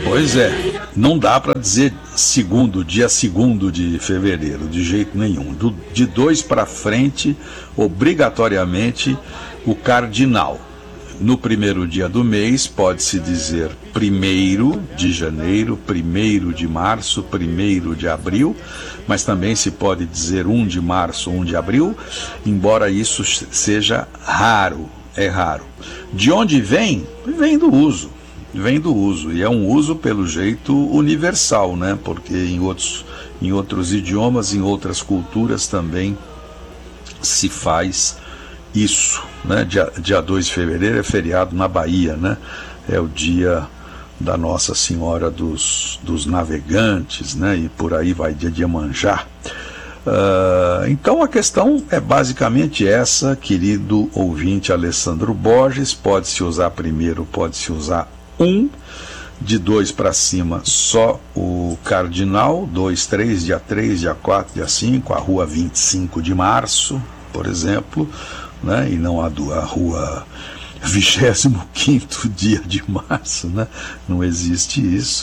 Pois é, não dá para dizer dia 2º de fevereiro, de jeito nenhum. De 2 para frente, obrigatoriamente, o cardinal. No primeiro dia do mês, pode-se dizer 1º de janeiro, 1º de março, 1º de abril, mas também se pode dizer 1 de março, 1 de abril, embora isso seja raro, é raro. De onde vem? Vem do uso, e é um uso, pelo jeito, universal, né? Porque em outros idiomas, em outras culturas também se faz isso, né? Dia 2 de fevereiro é feriado na Bahia, né? É o dia da Nossa Senhora dos Navegantes, né? E por aí vai, dia de Iemanjá. Então a questão é basicamente essa, querido ouvinte Alessandro Borges. Pode-se usar primeiro, pode-se usar de 2 para cima só o cardinal, 2, 3, dia 3, dia 4, dia 5, a rua 25 de março, por exemplo, né? E não a rua 25º dia de março, né? Não existe isso.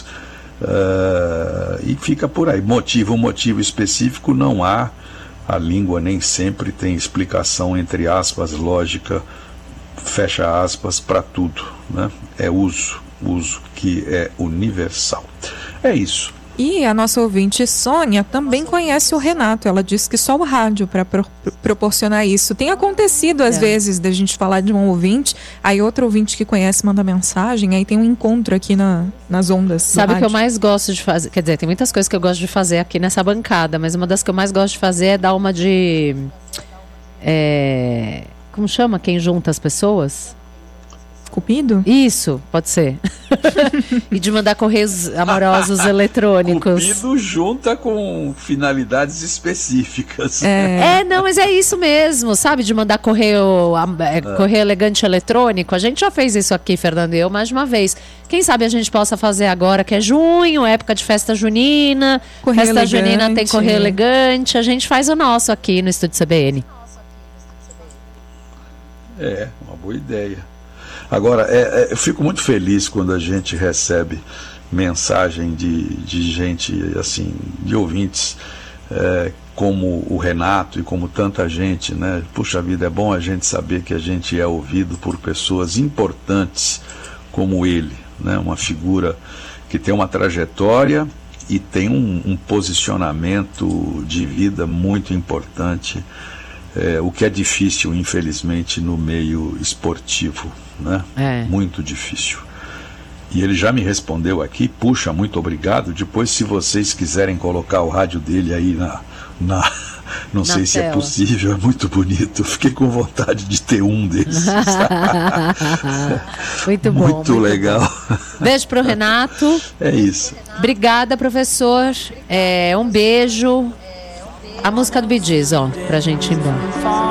E fica por aí. Um motivo específico não há. A língua nem sempre tem explicação, entre aspas, lógica, fecha aspas, para tudo, né? É uso que é universal. É isso. E a nossa ouvinte Sônia também conhece o Renato. Ela disse que só o rádio para proporcionar isso. Tem acontecido às vezes da gente falar de um ouvinte, aí outro ouvinte que conhece manda mensagem, aí tem um encontro aqui nas ondas. Sabe o que eu mais gosto de fazer? Quer dizer, tem muitas coisas que eu gosto de fazer aqui nessa bancada, mas uma das que eu mais gosto de fazer é dar uma de... como chama quem junta as pessoas? Cupido? Isso, pode ser. E de mandar correios amorosos eletrônicos. Cupido junta com finalidades específicas. Não, mas é isso mesmo, sabe? De mandar correio elegante eletrônico. A gente já fez isso aqui, Fernando e eu, mais de uma vez. Quem sabe a gente possa fazer agora, que é junho, época de festa junina. Festa junina tem correio elegante. A gente faz o nosso aqui no Estúdio CBN. É, uma boa ideia. Agora, eu fico muito feliz quando a gente recebe mensagem de gente, assim, de ouvintes, como o Renato e como tanta gente, né? Puxa vida, é bom a gente saber que a gente é ouvido por pessoas importantes como ele, né? Uma figura que tem uma trajetória e tem um posicionamento de vida muito importante, o que é difícil, infelizmente, no meio esportivo, né? Muito difícil. E ele já me respondeu aqui, puxa, muito obrigado. Depois, se vocês quiserem colocar o rádio dele aí não sei se é possível, é muito bonito. Fiquei com vontade de ter um desses. Muito bom. Muito legal. Bom. Beijo pro Renato. É isso. Obrigada, professor. Um beijo. A música do Bee Gees, pra gente ir embora.